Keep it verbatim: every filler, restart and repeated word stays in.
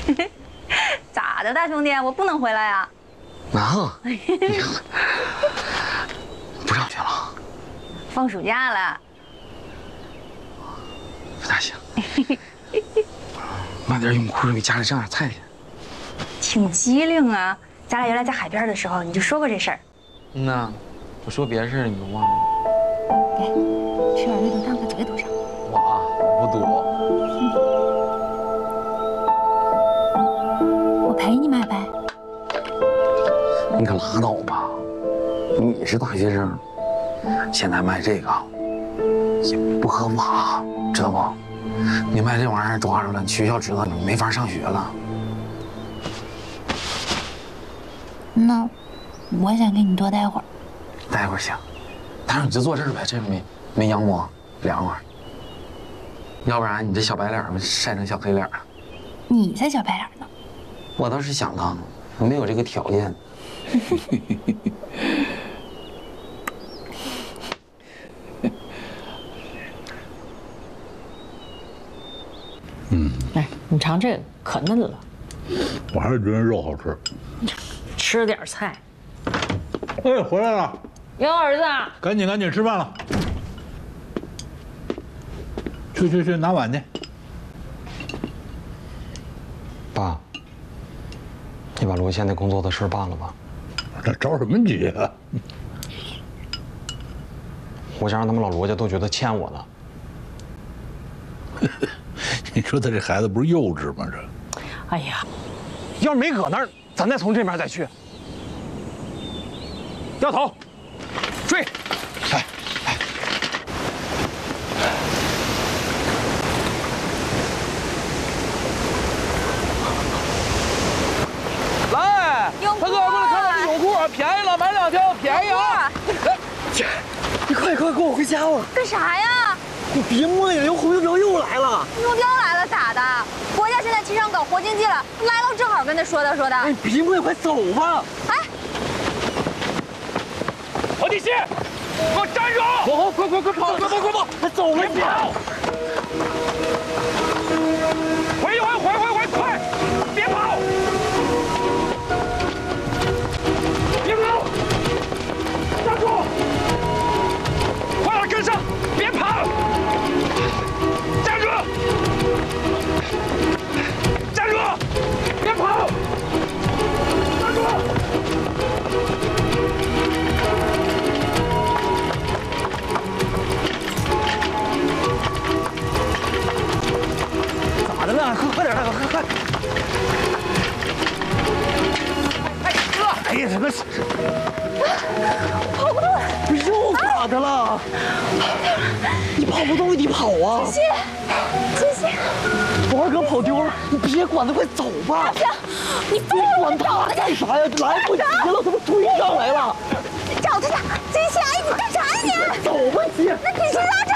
咋的，大兄弟，我不能回来啊？ 啊？不上学了？ 放暑假了。 不大行。买点泳裤给家里整点菜去。 挺机灵啊！咱俩原来在海边的时候，你就说过这事儿。 嗯呐，我说别的事儿你都忘了。 给，吃碗绿豆汤，把嘴给堵上。 我啊，我不堵。 我陪你买呗。 你可拉倒吧！你是大学生，现在卖这个也不合法，知道不？你卖这玩意儿抓住了，学校知道你没法上学了。 那我想跟你多待会儿。 待会儿行，待会儿你就坐这儿呗，这没没阳光，凉快。要不然你这小白脸晒成小黑脸了。 你才小白脸呢。 我倒是想当，没有这个条件。 嗯， 哎，你尝这个，可嫩了。 我还是觉得肉好吃。 吃点菜。 哎，回来了。 哟，儿子， 赶紧赶紧吃饭了。去去去，拿碗去。 爸，你把罗现在工作的事办了吧？ 这着什么急啊？ 我想让他们老罗家都觉得欠我的。 你说他这孩子不是幼稚吗？这， 哎呀， 要是没搁那儿，咱再从这边再去。掉头，追！哎哎， 来， 泳裤大哥，过来看看这泳裤，便宜了，买两条，便宜啊！ 姐，你快快跟我回家吧！ 干啥呀？ 你别磨呀，有红油镖又来了！ 目标来了咋的？国家现在提倡搞活经济了，来了正好跟他说道说道。 哎，别磨，快走吧！ 哎， 跑地线，给我站住！ 好，快快快跑，快跑快跑！快走吧， 别跑！回一回，回回回，快！别跑！别跑！站住！快点跟上！别跑！站住！站住！别跑！站住！ 咋的了？快快点，大哥，快快！ 哎哥！ 哎呀，什么？跑不动了！又咋的了？你跑不动，你跑啊！ 姐姐姐， 我二哥跑丢了，你别管他，快走吧！ 行，你别管他干啥呀？来不及了，他们追上来了！ 找他去！姐姐，哎，你干啥呀你？ 走吧，姐。 那你是拉